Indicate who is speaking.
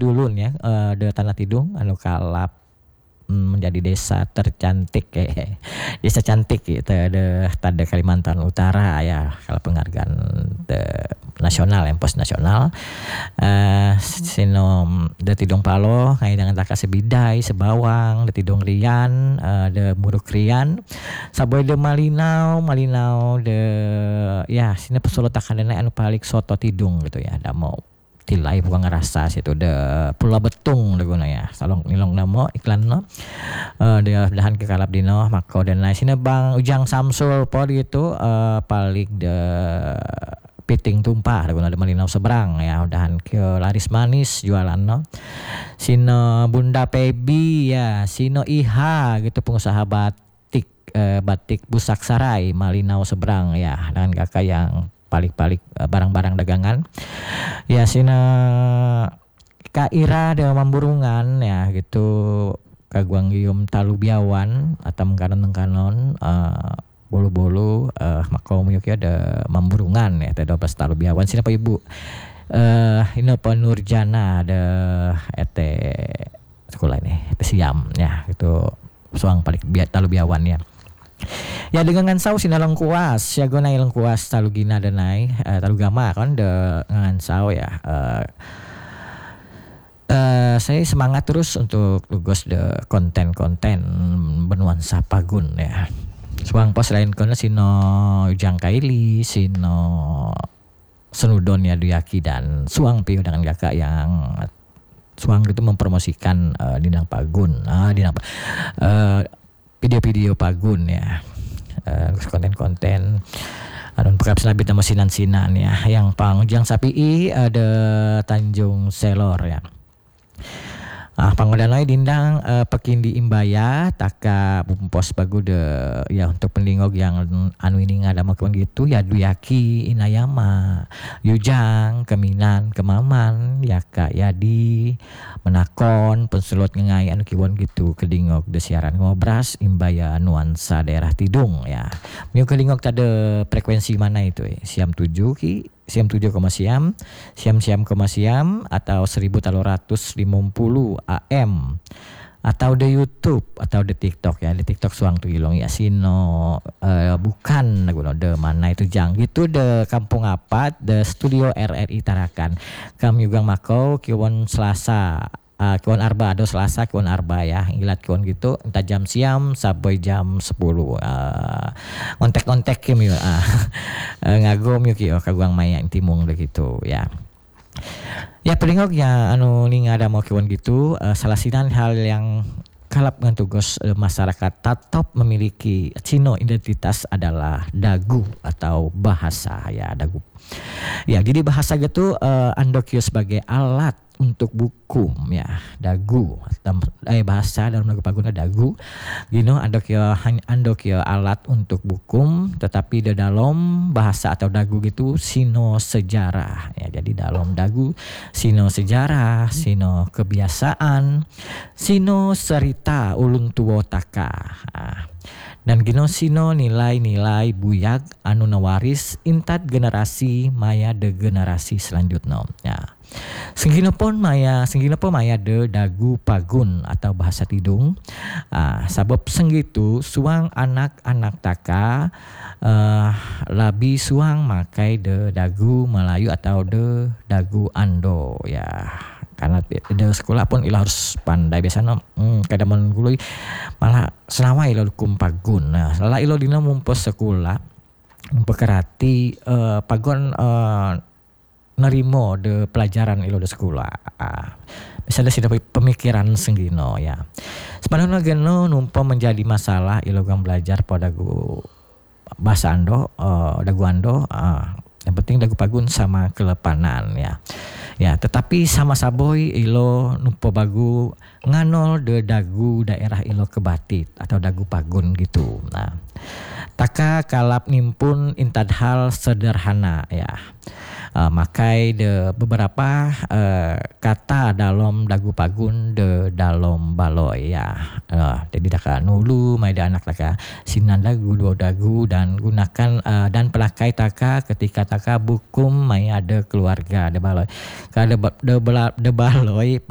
Speaker 1: dulu ya de Tanah Tidung anu kalap menjadi desa tercantik desa cantik gitu de tanda Kalimantan Utara ya kalau penghargaan de nasional ya pos nasional sinom de Tidung Palo ngai dengan taka sebidai sebawang de Tidung Rian de Muruk Rian saboy de Malinau de ya sini pesolo takandana anu palik soto Tidung gitu ya da mau tilai bukan ngerasa situ de Pulau Betung de guna ya salong nilong namo iklan no de dahan ke kalap dino mako dan lain sini Bang Ujang Samsul po gitu paling de piting tumpah de guna de Malinau seberang ya udahan ke laris manis jualan no sino Bunda Pebi ya sino Iha gitu pengusaha batik Busak Sarai Malinau seberang ya dengan kakak yang palik-palik barang-barang dagangan ya sina Kaira de Mamburungan ya gitu kaguang gium Talubiawan atau mengkanon bolu-bolu mako muyuk ya de Mamburungan ya teh 12 Talubiawan sina pa ibu ini pa Nurjana de ete sekolah ini siam ya gitu suang palik Talubiawan ya. Ya dengan ngansau sinalang kuas siago nai lengkuas talugina danai talugama kan de ngansau ya saya semangat terus untuk lugos de konten-konten bernuansa pagun ya suang pos lain kono sino Ujang Kaili sino Senudon ya Duyaki dan suang pio dengan kakak yang suang itu mempromosikan dinang pagun video-video pagun ya konten-konten adon pekap selabit nama sinan-sinan ya yang Pangjang Sapii ada Tanjung Selor ya pangodanai dindang pekindi Imbaya taka bumpos bagu de ya untuk pendingog yang anu ini ngada makuan gitu ya Duyaki Inayama Yujang Keminan Kemaman ya Kak Yadi menakon pensulot ngengai anu kiwon gitu kedingog de siaran ngobras Imbaya nuansa daerah Tidung ya miu kedingog tade frekuensi mana itu siam 7 ki siam 7, siam atau 1350 AM atau di YouTube atau di TikTok ya di TikTok suang tu ilong ya sino bukan guna de mana itu jang gitu de kampung apa de studio RRI Tarakan kami juga makau kiwon Selasa kiwon Arba do Selasa kiwon Arba ya ngilat kiwon gitu entah jam siam sampai jam 10 kontek kim yo ngagom yo kio kaguang maya timung begitu ya pelingog ya anu ning ada mau kiwon gitu salah sinan hal yang kalap dengan tugas masyarakat tatap memiliki cino identitas adalah dagu atau bahasa ya dagu ya jadi bahasa gitu andokyo sebagai alat untuk buku ya dagu bahasa dalam lagu paguna dagu gino andokyo alat untuk buku tetapi di dalam bahasa atau dagu gitu sino sejarah ya jadi dalam dagu sino sejarah sino kebiasaan sino cerita ulun tuwo taka dan gino sino nilai-nilai buyag anu nawaris intat generasi maya de generasi selanjutnya ya Senggina pun maya de dagu pagun atau bahasa Tidung sabab senggitu suang anak-anak taka labi suang makai de dagu Melayu atau de dagu Ando ya karena di sekolah pun ila harus pandai biasanya kadang gului malah senawai ilo hukum pagun nah salah ilo dina mumpos sekolah mempekerati pagun nerimo de pelajaran ilo de sekolah misalnya sudah pemikiran senggino ya sebenarnya geno numpo menjadi masalah ilo gang belajar pada dagu bahasa Ando dagu Ando yang penting dagu pagun sama kelepanan ya tetapi sama saboy ilo numpo bagu nganol de dagu daerah ilo kebatit atau dagu pagun gitu nah taka kalap nimpun intad hal sederhana ya makai de beberapa kata dalam dagu pagun de dalam baloy ya jadi daka nulu maida anak taka sinan dagu dua dagu dan gunakan dan pelakai taka ketika taka bukum mai ada keluarga de baloy kada de baloy